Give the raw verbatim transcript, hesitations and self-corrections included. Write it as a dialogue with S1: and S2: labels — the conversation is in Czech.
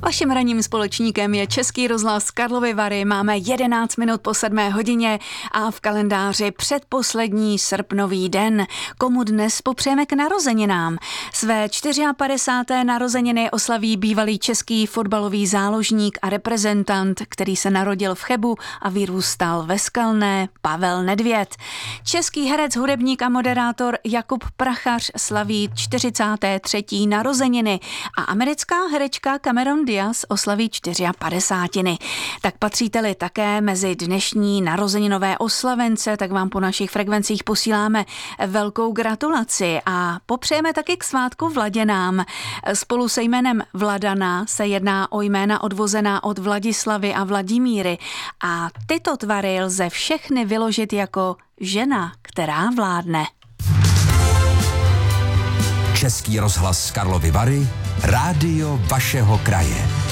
S1: Vaším ranním společníkem je Český rozhlas Karlovy Vary. Máme jedenáct minut po sedmé hodině a v kalendáři předposlední srpnový den. Komu dnes popřejeme k narozeninám? Své padesáté čtyři narozeniny oslaví bývalý český fotbalový záložník a reprezentant, který se narodil v Chebu a vyrůstal ve Skalné, Pavel Nedvěd. Český herec, hudebník a moderátor Jakub Prachař slaví čtyřicáté třetí narozeniny a americká herečka Cameron Diaz oslaví padesátiny. Tak patříte-li také mezi dnešní narozeninové oslavence, tak vám po našich frekvencích posíláme velkou gratulaci a popřejeme taky k svátku Vladěnám. Spolu se jménem Vladana se jedná o jména odvozená od Vladislavy a Vladimíry a tyto tvary lze všechny vyložit jako žena, která vládne.
S2: Český rozhlas Karlovy Vary, rádio vašeho kraje.